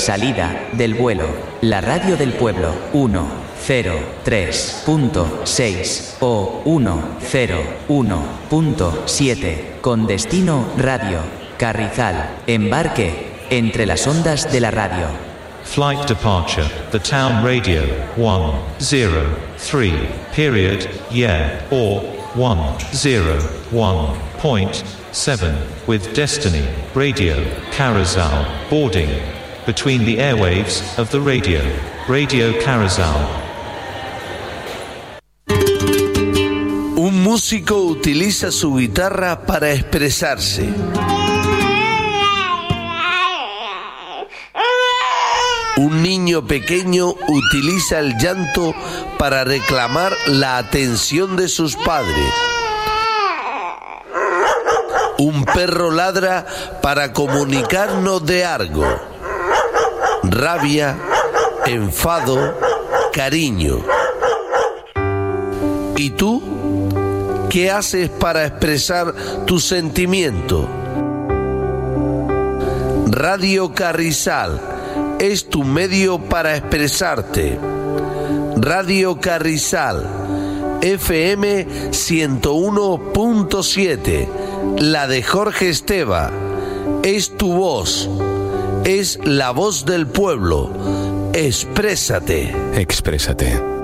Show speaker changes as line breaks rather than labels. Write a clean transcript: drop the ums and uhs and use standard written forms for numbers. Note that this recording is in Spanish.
Salida del vuelo. La radio del pueblo. 103.6 o 101.7. Con destino radio. Carrizal. Embarque entre las ondas de la radio.
Flight departure, the town radio, 103, period, yeah, or 101.7, with Destiny, Radio, Carrizal, boarding, between the airwaves of the radio, Radio Carrizal.
Un músico utiliza su guitarra para expresarse. Un niño pequeño utiliza el llanto para reclamar la atención de sus padres. Un perro ladra para comunicarnos de algo. Rabia, enfado, cariño. ¿Y tú? ¿Qué haces para expresar tu sentimiento? Radio Carrizal es tu medio para expresarte. Radio Carrizal, FM 101.7, la de Jorge Esteva. Es tu voz, es la voz del pueblo. Exprésate.
Exprésate.